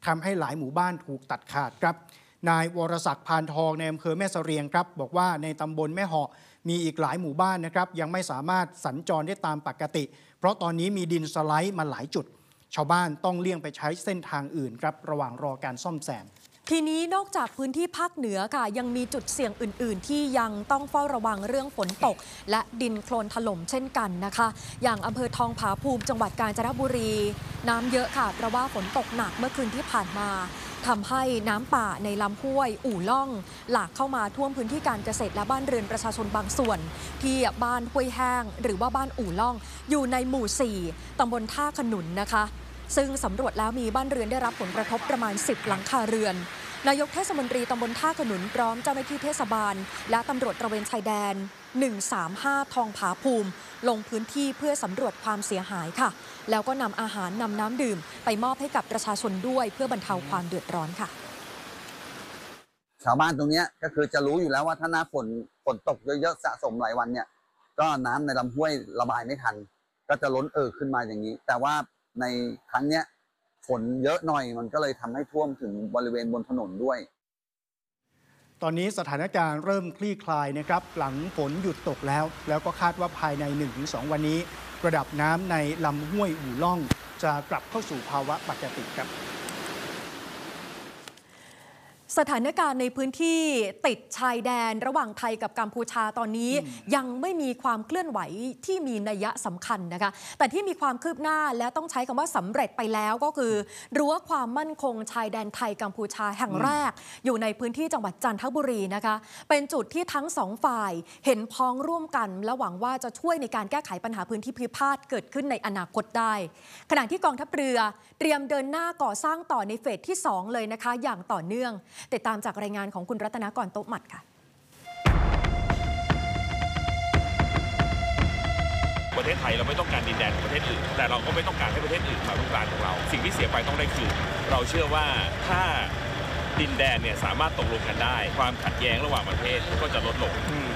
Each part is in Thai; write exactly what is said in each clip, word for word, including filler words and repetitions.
ำให้หลายหมู่บ้านถูกตัดขาดครับนายวรศักดิ์พานทองในอำเภอแม่เสรียงครับบอกว่าในตำบลแม่เหาะมีอีกหลายหมู่บ้านนะครับยังไม่สามารถสัญจรได้ตามปกติเพราะตอนนี้มีดินสไลด์มาหลายจุดชาวบ้านต้องเลี่ยงไปใช้เส้นทางอื่นครับระหว่างรอการซ่อมแซมทีนี้นอกจากพื้นที่ภาคเหนือค่ะยังมีจุดเสี่ยงอื่นๆที่ยังต้องเฝ้าระวังเรื่องฝนตกและดินโคลนถล่มเช่นกันนะคะอย่างอำเภอทองผาภูมิจังหวัดกาญจนบุรีน้ำเยอะค่ะเพราะว่าฝนตกหนักเมื่อคืนที่ผ่านมาทำให้น้ำป่าในลำห้วยอู่ล่องหลากเข้ามาท่วมพื้นที่การเกษตรและบ้านเรือนประชาชนบางส่วนที่บ้านห้วยแห้งหรือว่าบ้านอู่ล่องอยู่ในหมู่สี่ตำบลท่าขนุนนะคะซึ่งสำรวจแล้วมีบ้านเรือนได้รับผลกระทบประมาณสิบหลังคาเรือนนายกเทศมนตรีตำบลท่าขนุนพร้อมเจ้าหน้าที่เทศบาลและตำรวจตระเวนชายแดนหนึ่งสามห้าทองผาภูมิลงพื้นที่เพื่อสำรวจความเสียหายค่ะแล้วก็นำอาหารนำน้ำดื่มไปมอบให้กับประชาชนด้วยเพื่อบรรเทาความเดือดร้อนค่ะชาวบ้านตรงนี้ก็คือจะรู้อยู่แล้วว่าถ้าหน้าฝนฝนตกเยอะๆสะสมหลายวันเนี่ยก็น้ำในลำห้วยระบายไม่ทันก็จะล้นเอ่อขึ้นมาอย่างนี้แต่ว่าในครั้งเนี้ยฝนเยอะหน่อยมันก็เลยทำให้ท่วมถึงบริเวณบนถนนด้วยตอนนี้สถานการณ์เริ่มคลี่คลายนะครับหลังฝนหยุดตกแล้วแล้วก็คาดว่าภายใน หนึ่งถึงสอง วันนี้ระดับน้ำในลำห้วยอู่ล่องจะกลับเข้าสู่ภาวะปกติครับสถานการณ์ในพื้นที่ติดชายแดนระหว่างไทยกับกัมพูชาตอนนี้ยังไม่มีความเคลื่อนไหวที่มีนัยสำคัญนะคะแต่ที่มีความคืบหน้าและต้องใช้คำว่าสำเร็จไปแล้วก็คือรั้วความมั่นคงชายแดนไทยกัมพูชาแห่งแรกอยู่ในพื้นที่จังหวัดจันทบุรีนะคะเป็นจุดที่ทั้งสองฝ่ายเห็นพ้องร่วมกันและหวังว่าจะช่วยในการแก้ไขปัญหาพื้นที่พิพาทเกิดขึ้นในอนาคตได้ขณะที่กองทัพเรือเตรียมเดินหน้าก่อสร้างต่อในเฟสที่สองเลยนะคะอย่างต่อเนื่องติดตามจากรายงานของคุณรัตนกรโต๊ะหมัดค่ะประเทศไทยเราไม่ต้องการดินแดนของประเทศอื่นแต่เราก็ไม่ต้องการให้ประเทศอื่นมาลุกรานของเราสิ่งที่เสียไปต้องได้คืนเราเชื่อว่าถ้าดินแดนเนี่ยสามารถตกลงกันได้ความขัดแย้งระหว่างประเทศก็จะลดลง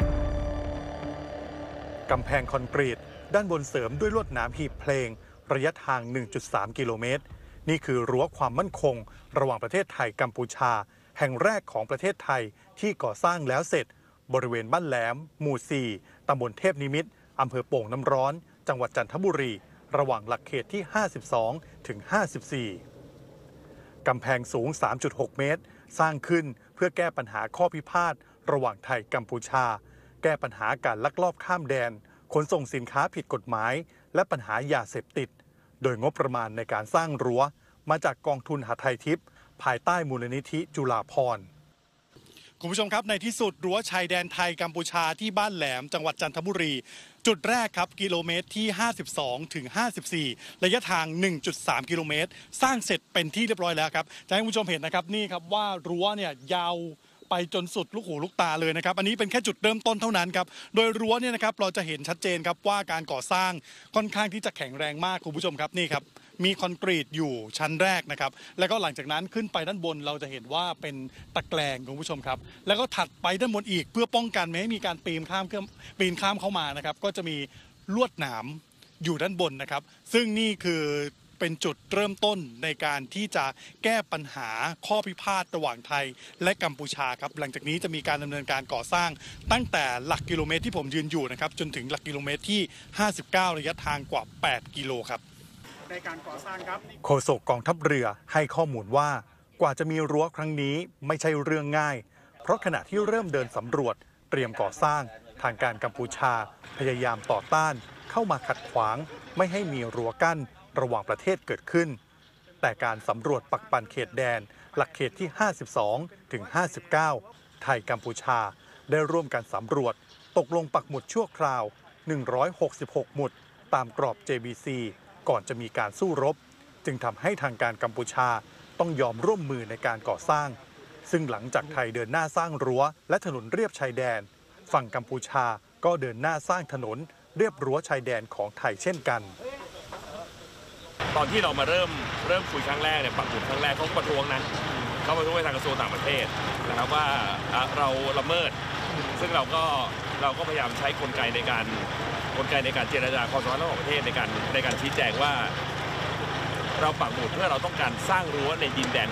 กำแพงคอนกรีตด้านบนเสริมด้วยลวดหนามหีบเพลงระยะทาง หนึ่งจุดสาม กิโลเมตรนี่คือรั้วความมั่นคงระหว่างประเทศไทยกัมพูชาแห่งแรกของประเทศไทยที่ก่อสร้างแล้วเสร็จบริเวณบ้านแหลมหมู่สี่ตำบลเทพนิมิตรอำเภอโป่งน้ำร้อนจังหวัดจันทบุรีระหว่างหลักเขตที่ห้าสิบสองถึงห้าสิบสี่กำแพงสูง สามจุดหก เมตรสร้างขึ้นเพื่อแก้ปัญหาข้อพิพาทระหว่างไทยกัมพูชาแก้ปัญหาการลักลอบข้ามแดนขนส่งสินค้าผิดกฎหมายและปัญหายาเสพติดโดยงบประมาณในการสร้างรั้วมาจากกองทุนหทัยทิพย์ภายใต้มูลนิธิจุฬาภรณ์คุณผู้ชมครับในที่สุดรั้วชายแดนไทยกัมพูชาที่บ้านแหลมจังหวัดจันทบุรีจุดแรกครับกิโลเมตรที่ห้าสิบสองถึงห้าสิบสี่ระยะทาง หนึ่งจุดสาม กิโลเมตรสร้างเสร็จเป็นที่เรียบร้อยแล้วครับจะให้คุณผู้ชมเห็นนะครับนี่ครับว่ารั้วเนี่ยยาวไปจนสุดลูกหูลูกตาเลยนะครับอันนี้เป็นแค่จุดเริ่มต้นเท่านั้นครับโดยรั้วเนี่ยนะครับเราจะเห็นชัดเจนครับว่าการก่อสร้างค่อนข้างที่จะแข็งแรงมากคุณผู้ชมครับนี่ครับมีคอนกรีตอยู่ชั้นแรกนะครับแล้วก็หลังจากนั้นขึ้นไปด้านบนเราจะเห็นว่าเป็นตะแกรงคุณผู้ชมครับแล้วก็ถัดไปด้านบนอีกเพื่อป้องกันไม่ให้มีการปีนข้ามปีนข้ามเข้ามานะครับก็จะมีลวดหนามอยู่ด้านบนนะครับซึ่งนี่คือเป็นจุดเริ่มต้นในการที่จะแก้ปัญหาข้อพิพาทระหว่างไทยและกัมพูชาครับหลังจากนี้จะมีการดำเนินการก่อสร้างตั้งแต่หลักกิโลเมตรที่ผมยืนอยู่นะครับจนถึงหลักกิโลเมตรที่ห้าสิบเก้าระยะทางกว่าแปดกิโลครับในการก่อสร้างครับโฆษกกองทัพเรือให้ข้อมูลว่ากว่าจะมีรั้วครั้งนี้ไม่ใช่เรื่องง่ายเพราะขณะที่เริ่มเดินสำรวจเตรียมก่อสร้างทางการกัมพูชาพยายามต่อต้านเข้ามาขัดขวางไม่ให้มีรั้วกั้นระหว่างประเทศเกิดขึ้นแต่การสำรวจปักปันเขตแดนหลักเขตที่ห้าสิบสองถึงห้าสิบเก้าไทยกัมพูชาได้ร่วมกันสำรวจตกลงปักหมุดชั่วคราวหนึ่งร้อยหกสิบหกหมุดตามกรอบ เจ บี ซี ก่อนจะมีการสู้รบจึงทำให้ทางการกัมพูชาต้องยอมร่วมมือในการก่อสร้างซึ่งหลังจากไทยเดินหน้าสร้างรั้วและถนนเรียบชายแดนฝั่งกัมพูชาก็เดินหน้าสร้างถนนเรียบรั้วชายแดนของไทยเช่นกันตอนที่เรามาเริ่มเริ่มคุยครั้งแรกเนี่ยปักหมุดครั้งแรกเขาก็ประท้วงนะเขาประท้วงไปทางกระทรวงต่างประเทศนะครับว่าเราละเมิดซึ่งเราก็เราก็พยายามใช้กลไกในการกลไกในการเจรจาความสัมพันธ์ระหว่างประเทศในการในการชี้แจงว่าเราปักหมุดเพื่อเราต้องการสร้างรั้วในดินแดน